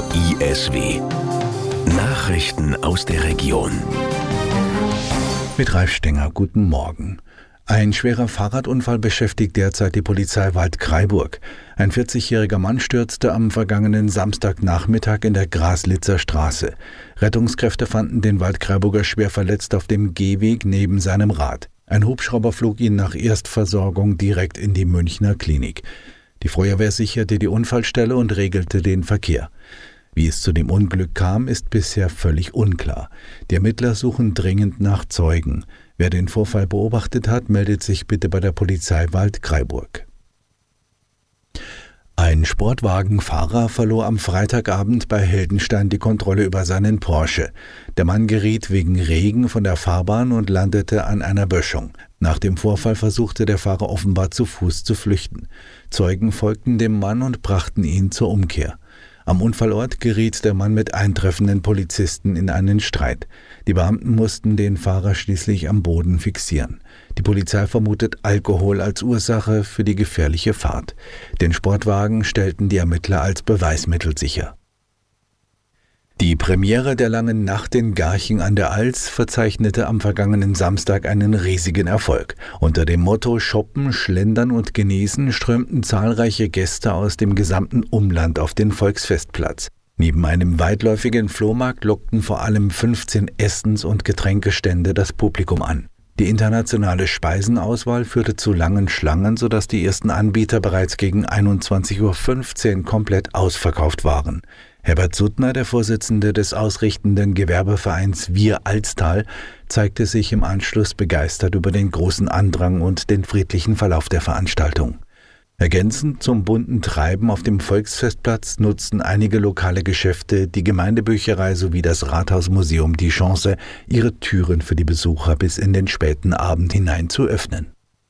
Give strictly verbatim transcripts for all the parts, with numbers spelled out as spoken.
I S W. Nachrichten aus der Region. Mit Ralf Stenger, guten Morgen. Ein schwerer Fahrradunfall beschäftigt derzeit die Polizei Waldkraiburg. Ein vierzigjähriger Mann stürzte am vergangenen Samstagnachmittag in der Graslitzer Straße. Rettungskräfte fanden den Waldkraiburger schwer verletzt auf dem Gehweg neben seinem Rad. Ein Hubschrauber flog ihn nach Erstversorgung direkt in die Münchner Klinik. Die Feuerwehr sicherte die Unfallstelle und regelte den Verkehr. Wie es zu dem Unglück kam, ist bisher völlig unklar. Die Ermittler suchen dringend nach Zeugen. Wer den Vorfall beobachtet hat, meldet sich bitte bei der Polizei Waldkraiburg. Ein Sportwagenfahrer verlor am Freitagabend bei Heldenstein die Kontrolle über seinen Porsche. Der Mann geriet wegen Regen von der Fahrbahn und landete an einer Böschung. Nach dem Vorfall versuchte der Fahrer offenbar zu Fuß zu flüchten. Zeugen folgten dem Mann und brachten ihn zur Umkehr. Am Unfallort geriet der Mann mit eintreffenden Polizisten in einen Streit. Die Beamten mussten den Fahrer schließlich am Boden fixieren. Die Polizei vermutet Alkohol als Ursache für die gefährliche Fahrt. Den Sportwagen stellten die Ermittler als Beweismittel sicher. Die Premiere der Langen Nacht in Garching an der Alz verzeichnete am vergangenen Samstag einen riesigen Erfolg. Unter dem Motto Shoppen, Schlendern und Genießen strömten zahlreiche Gäste aus dem gesamten Umland auf den Volksfestplatz. Neben einem weitläufigen Flohmarkt lockten vor allem fünfzehn Essens- und Getränkestände das Publikum an. Die internationale Speisenauswahl führte zu langen Schlangen, sodass die ersten Anbieter bereits gegen einundzwanzig Uhr fünfzehn komplett ausverkauft waren. Herbert Suttner, der Vorsitzende des ausrichtenden Gewerbevereins Wir Alstal, zeigte sich im Anschluss begeistert über den großen Andrang und den friedlichen Verlauf der Veranstaltung. Ergänzend zum bunten Treiben auf dem Volksfestplatz nutzten einige lokale Geschäfte, die Gemeindebücherei sowie das Rathausmuseum die Chance, ihre Türen für die Besucher bis in den späten Abend hinein zu öffnen.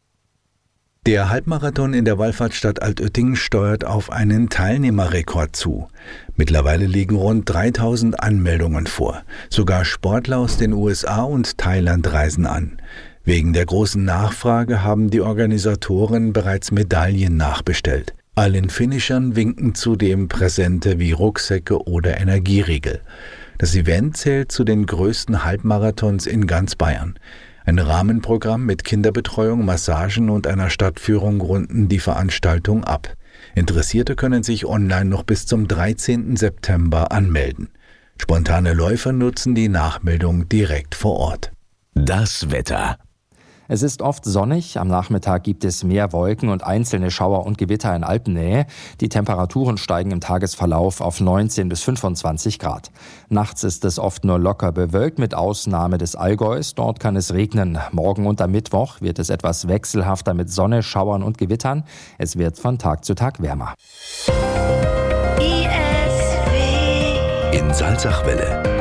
Der Halbmarathon in der Wallfahrtsstadt Altötting steuert auf einen Teilnehmerrekord zu. Mittlerweile liegen rund dreitausend Anmeldungen vor. Sogar Sportler aus den U S A und Thailand reisen an. Wegen der großen Nachfrage haben die Organisatoren bereits Medaillen nachbestellt. Allen Finishern winken zudem Präsente wie Rucksäcke oder Energieriegel. Das Event zählt zu den größten Halbmarathons in ganz Bayern. Ein Rahmenprogramm mit Kinderbetreuung, Massagen und einer Stadtführung runden die Veranstaltung ab. Interessierte können sich online noch bis zum dreizehnten September anmelden. Spontane Läufer nutzen die Nachmeldung direkt vor Ort. Das Wetter. Es ist oft sonnig, am Nachmittag gibt es mehr Wolken und einzelne Schauer und Gewitter in Alpennähe. Die Temperaturen steigen im Tagesverlauf auf neunzehn bis fünfundzwanzig Grad. Nachts ist es oft nur locker bewölkt, mit Ausnahme des Allgäus. Dort kann es regnen. Morgen und am Mittwoch wird es etwas wechselhafter mit Sonne, Schauern und Gewittern. Es wird von Tag zu Tag wärmer. I S W. In Salzachwelle.